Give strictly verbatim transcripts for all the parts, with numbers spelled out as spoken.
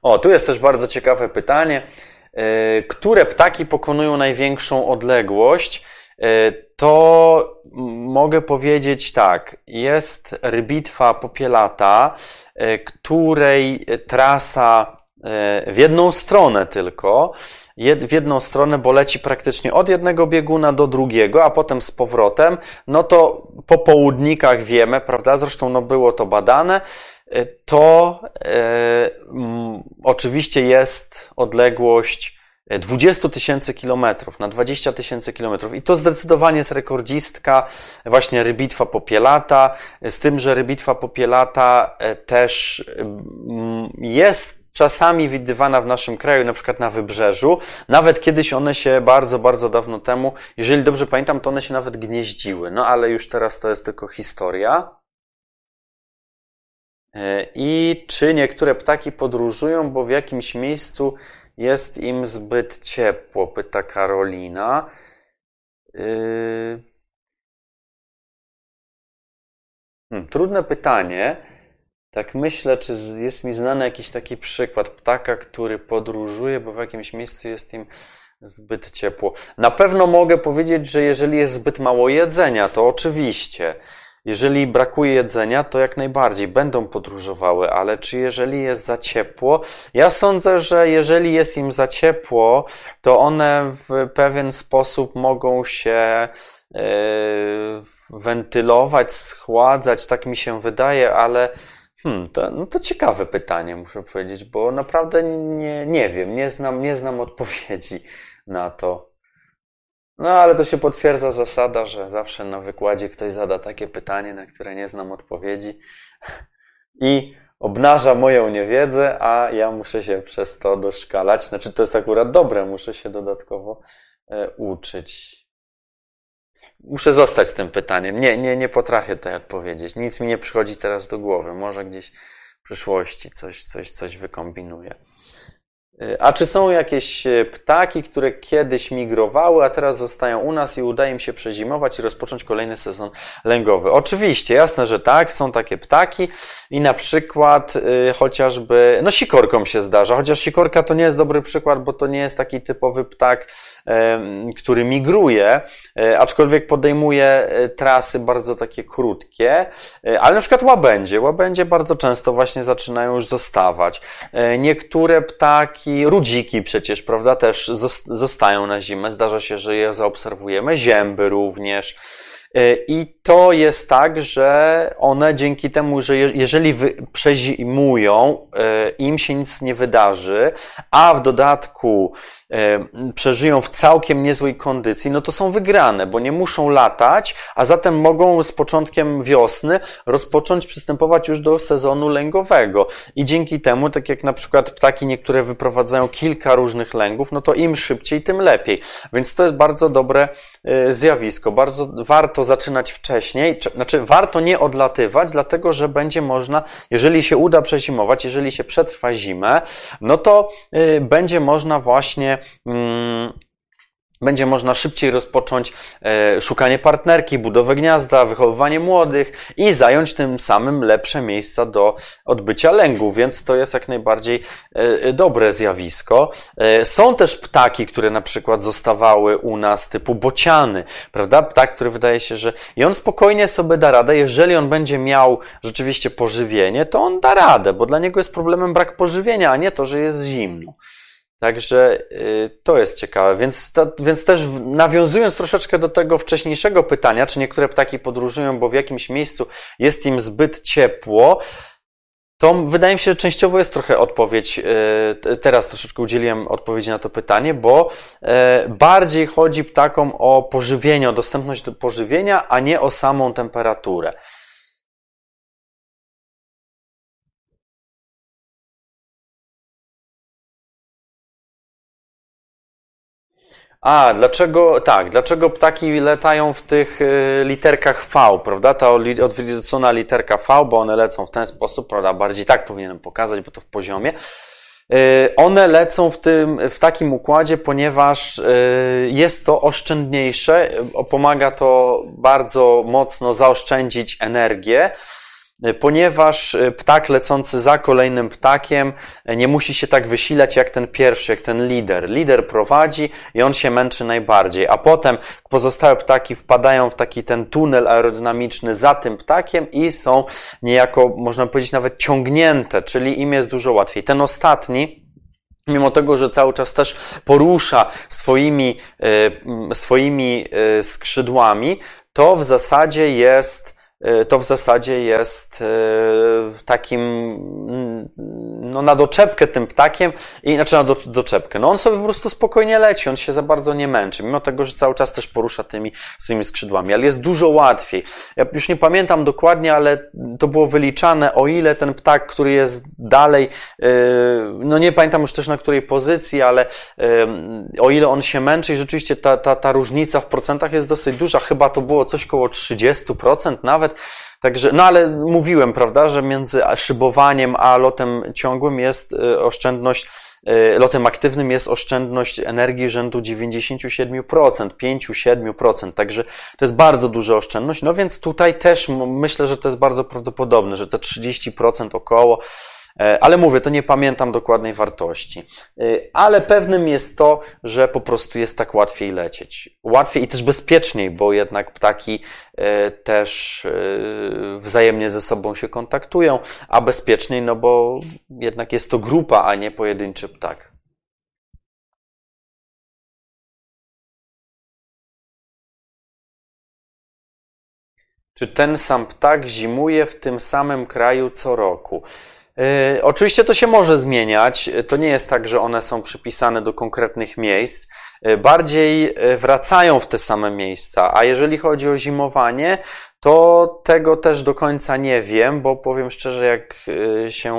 O, tu jest też bardzo ciekawe pytanie. Które ptaki pokonują największą odległość? To mogę powiedzieć tak. Jest rybitwa popielata, której trasa w jedną stronę tylko, w jedną stronę, bo leci praktycznie od jednego bieguna do drugiego, a potem z powrotem, no to po południkach wiemy, prawda, zresztą no było to badane, to e, m, oczywiście jest odległość dwadzieścia tysięcy kilometrów na dwadzieścia tysięcy kilometrów i to zdecydowanie jest rekordzistka właśnie rybitwa popielata, z tym, że rybitwa popielata też jest czasami widywana w naszym kraju, na przykład na Wybrzeżu. Nawet kiedyś one się bardzo, bardzo dawno temu, jeżeli dobrze pamiętam, to one się nawet gnieździły. No ale już teraz to jest tylko historia. I czy niektóre ptaki podróżują, bo w jakimś miejscu jest im zbyt ciepło, pyta Karolina. Yy... Hmm, trudne pytanie. Tak myślę, czy jest mi znany jakiś taki przykład ptaka, który podróżuje, bo w jakimś miejscu jest im zbyt ciepło. Na pewno mogę powiedzieć, że jeżeli jest zbyt mało jedzenia, to oczywiście. Jeżeli brakuje jedzenia, to jak najbardziej będą podróżowały, ale czy jeżeli jest za ciepło? Ja sądzę, że jeżeli jest im za ciepło, to one w pewien sposób mogą się yy, wentylować, schładzać, tak mi się wydaje, ale hmm, to, no to ciekawe pytanie, muszę powiedzieć, bo naprawdę nie, nie wiem, nie znam, nie znam odpowiedzi na to. No, ale to się potwierdza zasada, że zawsze na wykładzie ktoś zada takie pytanie, na które nie znam odpowiedzi i obnaża moją niewiedzę, a ja muszę się przez to doszkalać. Znaczy, to jest akurat dobre, muszę się dodatkowo e, uczyć. Muszę zostać z tym pytaniem. Nie, nie, nie potrafię tutaj odpowiedzieć. Nic mi nie przychodzi teraz do głowy. Może gdzieś w przyszłości coś, coś, coś wykombinuję. A czy są jakieś ptaki, które kiedyś migrowały, a teraz zostają u nas i udaje im się przezimować i rozpocząć kolejny sezon lęgowy? Oczywiście, jasne, że tak, są takie ptaki i na przykład y, chociażby, no sikorkom się zdarza, chociaż sikorka to nie jest dobry przykład, bo to nie jest taki typowy ptak, y, który migruje, y, aczkolwiek podejmuje y, trasy bardzo takie krótkie, y, ale na przykład łabędzie, łabędzie bardzo często właśnie zaczynają już zostawać. Y, niektóre ptaki, rudziki przecież, prawda, też zostają na zimę. Zdarza się, że je zaobserwujemy. Zięby również. I to jest tak, że one dzięki temu, że jeżeli przezimują, im się nic nie wydarzy, a w dodatku przeżyją w całkiem niezłej kondycji, no to są wygrane, bo nie muszą latać, a zatem mogą z początkiem wiosny rozpocząć przystępować już do sezonu lęgowego. I dzięki temu, tak jak na przykład ptaki niektóre wyprowadzają kilka różnych lęgów, no to im szybciej, tym lepiej. Więc to jest bardzo dobre zjawisko. Bardzo warto zaczynać wcześniej, znaczy warto nie odlatywać, dlatego że będzie można, jeżeli się uda przezimować, jeżeli się przetrwa zimę, no to będzie można właśnie będzie można szybciej rozpocząć szukanie partnerki, budowę gniazda, wychowywanie młodych i zająć tym samym lepsze miejsca do odbycia lęgu, więc to jest jak najbardziej dobre zjawisko. Są też ptaki, które na przykład zostawały u nas typu bociany, prawda? Ptak, który wydaje się, że i on spokojnie sobie da radę, jeżeli on będzie miał rzeczywiście pożywienie, to on da radę, bo dla niego jest problemem brak pożywienia, a nie to, że jest zimno. Także y, to jest ciekawe, więc, to, więc też nawiązując troszeczkę do tego wcześniejszego pytania, czy niektóre ptaki podróżują, bo w jakimś miejscu jest im zbyt ciepło, to wydaje mi się, że częściowo jest trochę odpowiedź, y, teraz troszeczkę udzieliłem odpowiedzi na to pytanie, bo y, bardziej chodzi ptakom o pożywienie, o dostępność do pożywienia, a nie o samą temperaturę. A, dlaczego, tak, dlaczego ptaki latają w tych y, literkach V, prawda? Ta odwrócona literka V, bo one lecą w ten sposób, prawda? Bardziej tak powinienem pokazać, bo to w poziomie. Y, one lecą w tym, w takim układzie, ponieważ y, jest to oszczędniejsze, pomaga to bardzo mocno zaoszczędzić energię. ponieważ ptak lecący za kolejnym ptakiem nie musi się tak wysilać jak ten pierwszy, jak ten lider. Lider prowadzi i on się męczy najbardziej, a potem pozostałe ptaki wpadają w taki ten tunel aerodynamiczny za tym ptakiem i są niejako, można powiedzieć, nawet ciągnięte, czyli im jest dużo łatwiej. Ten ostatni, mimo tego, że cały czas też porusza swoimi, swoimi skrzydłami, to w zasadzie jest to w zasadzie jest takim, no na doczepkę tym ptakiem, i znaczy na do, doczepkę. No on sobie po prostu spokojnie leci, on się za bardzo nie męczy, mimo tego, że cały czas też porusza tymi swoimi skrzydłami, ale jest dużo łatwiej. Ja już nie pamiętam dokładnie, ale to było wyliczane, o ile ten ptak, który jest dalej, no nie pamiętam już też na której pozycji, ale o ile on się męczy i rzeczywiście ta, ta, ta różnica w procentach jest dosyć duża, chyba to było coś koło trzydzieści procent nawet. Także, no ale mówiłem, prawda, że między szybowaniem a lotem ciągłym jest oszczędność, lotem aktywnym jest oszczędność energii rzędu dziewięćdziesiąt siedem procent, pięć do siedmiu procent, także to jest bardzo duża oszczędność, no więc tutaj też myślę, że to jest bardzo prawdopodobne, że te trzydzieści procent około. Ale mówię, to nie pamiętam dokładnej wartości. Ale pewnym jest to, że po prostu jest tak łatwiej lecieć. Łatwiej i też bezpieczniej, bo jednak ptaki też wzajemnie ze sobą się kontaktują, a bezpieczniej, no bo jednak jest to grupa, a nie pojedynczy ptak. Czy ten sam ptak zimuje w tym samym kraju co roku? Yy, oczywiście to się może zmieniać. To nie jest tak, że one są przypisane do konkretnych miejsc. Yy, bardziej wracają w te same miejsca. A jeżeli chodzi o zimowanie, to tego też do końca nie wiem, bo powiem szczerze, jak się,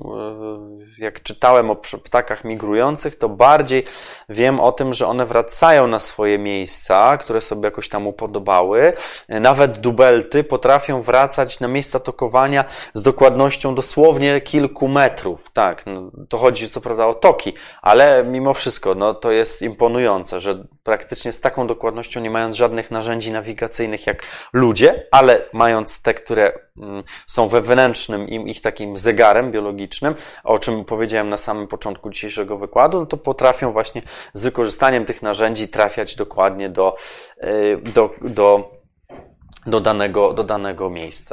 jak czytałem o ptakach migrujących, to bardziej wiem o tym, że one wracają na swoje miejsca, które sobie jakoś tam upodobały. Nawet dubelty potrafią wracać na miejsca tokowania z dokładnością dosłownie kilku metrów. Tak, no, to chodzi co prawda o toki, ale mimo wszystko, no, to jest imponujące, że praktycznie z taką dokładnością, nie mając żadnych narzędzi nawigacyjnych jak ludzie, ale mając te, które są wewnętrznym im ich takim zegarem biologicznym, o czym powiedziałem na samym początku dzisiejszego wykładu, no to potrafią właśnie z wykorzystaniem tych narzędzi trafiać dokładnie do, do, do do danego, do danego miejsca.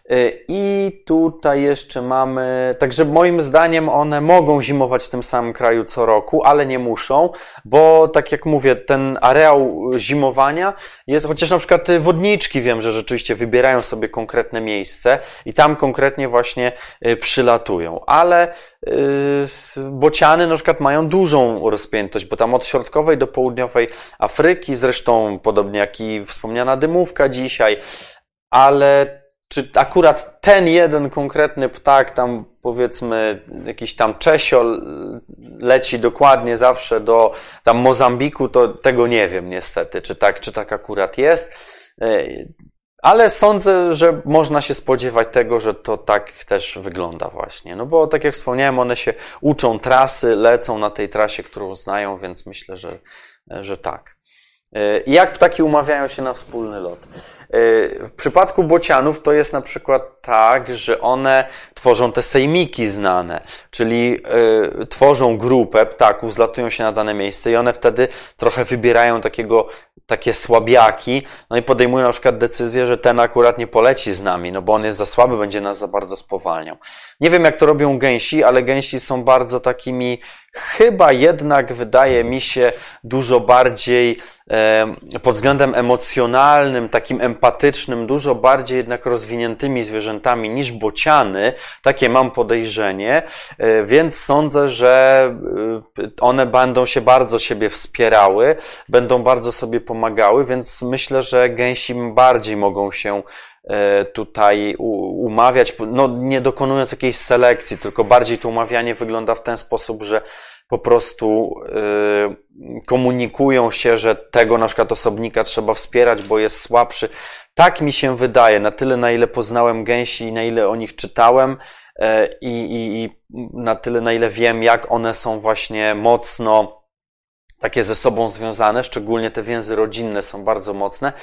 I tutaj jeszcze mamy, także moim zdaniem one mogą zimować w tym samym kraju co roku, ale nie muszą, bo tak jak mówię, ten areał zimowania jest, chociaż na przykład wodniczki wiem, że rzeczywiście wybierają sobie konkretne miejsce i tam konkretnie właśnie przylatują, ale bociany na przykład mają dużą rozpiętość, bo tam od środkowej do południowej Afryki, zresztą podobnie jak i wspomniana dymówka dzisiaj, ale czy akurat ten jeden konkretny ptak, tam powiedzmy jakiś tam czesiol leci dokładnie zawsze do tam Mozambiku, to tego nie wiem niestety, czy tak, czy tak akurat jest. Ale sądzę, że można się spodziewać tego, że to tak też wygląda właśnie. No bo tak jak wspomniałem, one się uczą trasy, lecą na tej trasie, którą znają, więc myślę, że, że tak. I jak ptaki umawiają się na wspólny lot? W przypadku bocianów to jest na przykład tak, że one tworzą te sejmiki znane, czyli y, tworzą grupę ptaków, zlatują się na dane miejsce i one wtedy trochę wybierają takiego, takie słabiaki, no i podejmują na przykład decyzję, że ten akurat nie poleci z nami, no bo on jest za słaby, będzie nas za bardzo spowalniał. Nie wiem, jak to robią gęsi, ale gęsi są bardzo takimi, chyba jednak wydaje mi się dużo bardziej e, pod względem emocjonalnym, takim empatycznym, dużo bardziej jednak rozwiniętymi zwierzętami niż bociany. Takie mam podejrzenie, e, więc sądzę, że one będą się bardzo siebie wspierały, będą bardzo sobie pomagały, więc myślę, że gęsi bardziej mogą się tutaj umawiać, no nie dokonując jakiejś selekcji, tylko bardziej to umawianie wygląda w ten sposób, że po prostu yy, komunikują się, że tego na przykład osobnika trzeba wspierać, bo jest słabszy. Tak mi się wydaje, na tyle na ile poznałem gęsi i na ile o nich czytałem yy, i, i na tyle na ile wiem, jak one są właśnie mocno takie ze sobą związane, szczególnie te więzy rodzinne są bardzo mocne.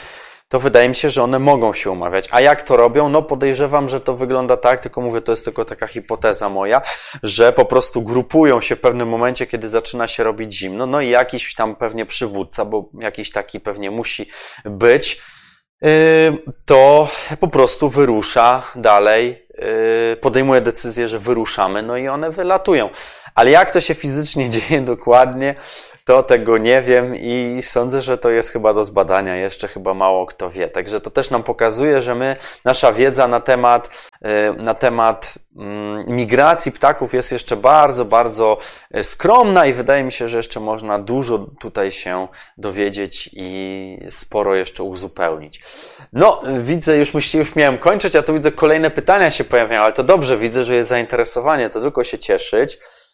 to wydaje mi się, że one mogą się umawiać. A jak to robią? No podejrzewam, że to wygląda tak, tylko mówię, to jest tylko taka hipoteza moja, że po prostu grupują się w pewnym momencie, kiedy zaczyna się robić zimno, no i jakiś tam pewnie przywódca, bo jakiś taki pewnie musi być, to po prostu wyrusza dalej, podejmuje decyzję, że wyruszamy, no i one wylatują. Ale jak to się fizycznie dzieje dokładnie, to tego nie wiem i sądzę, że to jest chyba do zbadania, jeszcze chyba mało kto wie. Także to też nam pokazuje, że my, nasza wiedza na temat, na temat migracji ptaków jest jeszcze bardzo, bardzo skromna i wydaje mi się, że jeszcze można dużo tutaj się dowiedzieć i sporo jeszcze uzupełnić. No, widzę, już myślę, już miałem kończyć, a tu widzę kolejne pytania się pojawiają, ale to dobrze, widzę, że jest zainteresowanie, to tylko się cieszyć.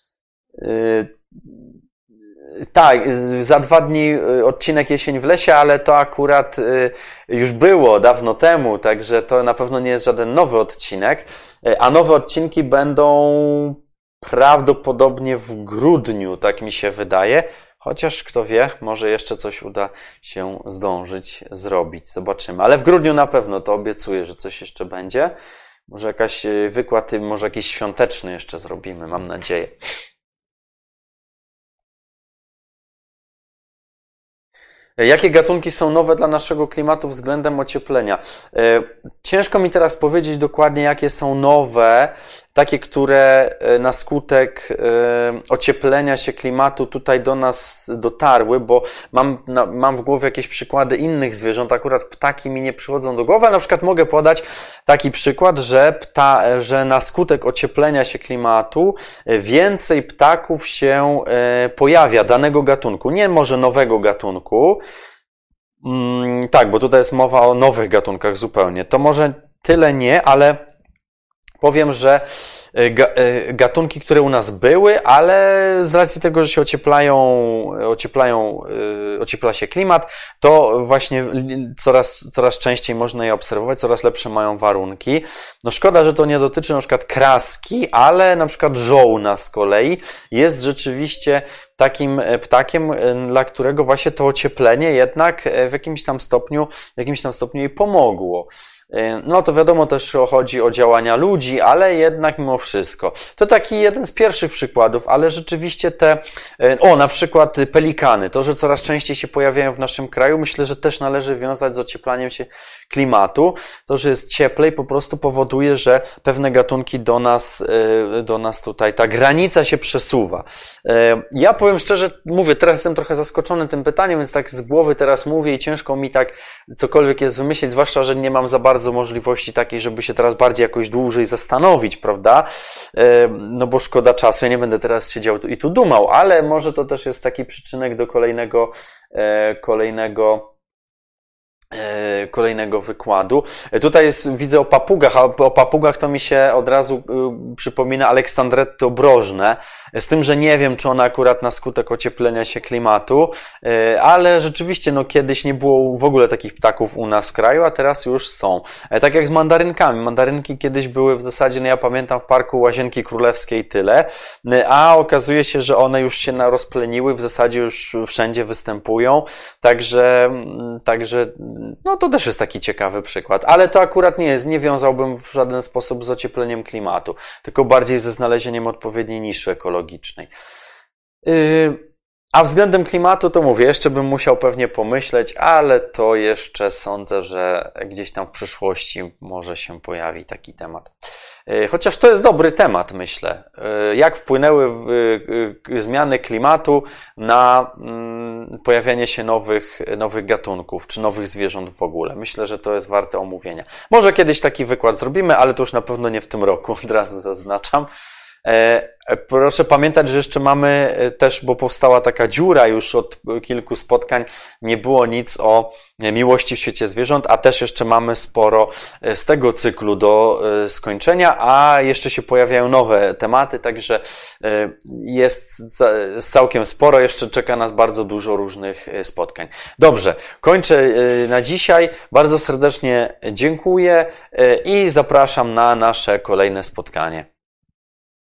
Tak, za dwa dni odcinek Jesień w lesie, ale to akurat już było dawno temu, także to na pewno nie jest żaden nowy odcinek, a nowe odcinki będą prawdopodobnie w grudniu, tak mi się wydaje, chociaż kto wie, może jeszcze coś uda się zdążyć zrobić, zobaczymy, ale w grudniu na pewno, to obiecuję, że coś jeszcze będzie, może jakaś wykład, może jakiś świąteczny jeszcze zrobimy, mam nadzieję. Jakie gatunki są nowe dla naszego klimatu względem ocieplenia? Ciężko mi teraz powiedzieć dokładnie, jakie są nowe, takie, które na skutek ocieplenia się klimatu tutaj do nas dotarły, bo mam, mam w głowie jakieś przykłady innych zwierząt, akurat ptaki mi nie przychodzą do głowy, ale na przykład mogę podać taki przykład, że, pta, że na skutek ocieplenia się klimatu więcej ptaków się pojawia danego gatunku, nie może nowego gatunku, mm, tak, bo tutaj jest mowa o nowych gatunkach zupełnie, to może tyle nie, ale powiem, że gatunki, które u nas były, ale z racji tego, że się ocieplają, ocieplają, ociepla się klimat, to właśnie coraz, coraz częściej można je obserwować, coraz lepsze mają warunki. No szkoda, że to nie dotyczy na przykład kraski, ale na przykład żołna z kolei jest rzeczywiście takim ptakiem, dla którego właśnie to ocieplenie jednak w jakimś tam stopniu, w jakimś tam stopniu jej pomogło. No to wiadomo też chodzi o działania ludzi, ale jednak mimo wszystko. To taki jeden z pierwszych przykładów, ale rzeczywiście te, o na przykład pelikany, to, że coraz częściej się pojawiają w naszym kraju, myślę, że też należy wiązać z ocieplaniem się klimatu. To, że jest cieplej po prostu powoduje, że pewne gatunki do nas, do nas tutaj, ta granica się przesuwa. Ja powiem szczerze, mówię, teraz jestem trochę zaskoczony tym pytaniem, więc tak z głowy teraz mówię i ciężko mi tak cokolwiek jest wymyślić, zwłaszcza, że nie mam za bardzo możliwości takiej, żeby się teraz bardziej jakoś dłużej zastanowić, prawda? No bo szkoda czasu, ja nie będę teraz siedział i tu dumał, ale może to też jest taki przyczynek do kolejnego, kolejnego kolejnego wykładu. Tutaj jest, widzę o papugach, a o papugach to mi się od razu przypomina Aleksandretty obrożne, z tym, że nie wiem, czy one akurat na skutek ocieplenia się klimatu, ale rzeczywiście, no kiedyś nie było w ogóle takich ptaków u nas w kraju, a teraz już są. Tak jak z mandarynkami. Mandarynki kiedyś były w zasadzie, no ja pamiętam, w Parku Łazienki Królewskiej tyle, a okazuje się, że one już się rozpleniły, w zasadzie już wszędzie występują, także, także no to też jest taki ciekawy przykład, ale to akurat nie jest, nie wiązałbym w żaden sposób z ociepleniem klimatu, tylko bardziej ze znalezieniem odpowiedniej niszy ekologicznej. Yy, a względem klimatu to mówię, jeszcze bym musiał pewnie pomyśleć, ale to jeszcze sądzę, że gdzieś tam w przyszłości może się pojawi taki temat. Yy, chociaż to jest dobry temat, myślę. Yy, jak wpłynęły yy, yy, zmiany klimatu na yy, pojawianie się nowych, nowych gatunków, czy nowych zwierząt w ogóle. Myślę, że to jest warte omówienia. Może kiedyś taki wykład zrobimy, ale to już na pewno nie w tym roku, od razu zaznaczam. Proszę pamiętać, że jeszcze mamy też, bo powstała taka dziura już od kilku spotkań, nie było nic o miłości w świecie zwierząt, a też jeszcze mamy sporo z tego cyklu do skończenia, a jeszcze się pojawiają nowe tematy, także jest całkiem sporo, jeszcze czeka nas bardzo dużo różnych spotkań. Dobrze, kończę na dzisiaj, bardzo serdecznie dziękuję i zapraszam na nasze kolejne spotkanie.